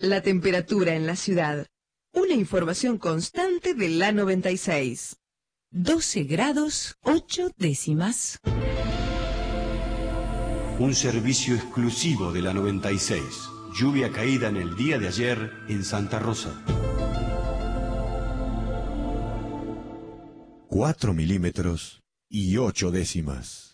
La temperatura en la ciudad. Una información constante de la 96. 12 grados 8 décimas. Un servicio exclusivo de la 96. Lluvia caída en el día de ayer en Santa Rosa. 4 milímetros y 8 décimas.